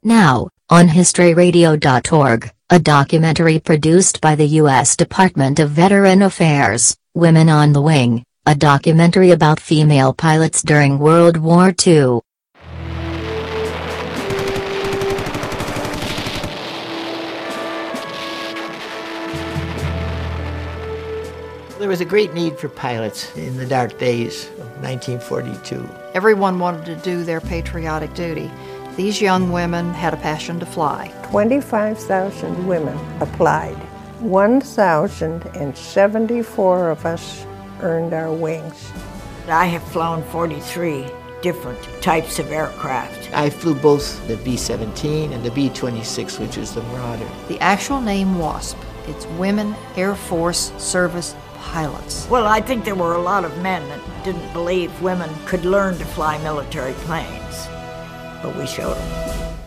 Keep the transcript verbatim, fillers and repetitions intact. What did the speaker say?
Now, on history radio dot org, a documentary produced by the U S Department of Veteran Affairs, Women on the Wing, a documentary about female pilots during World War Two. There was a great need for pilots in the dark days of nineteen forty-two. Everyone wanted to do their patriotic duty. These young women had a passion to fly. twenty-five thousand women applied. one thousand seventy-four of us earned our wings. I have flown forty-three different types of aircraft. I flew both the B seventeen and the B twenty-six, which is the Marauder. The actual name WASP. It's Women Air Force Service Pilots. Well, I think there were a lot of men that didn't believe women could learn to fly military planes, but we showed them.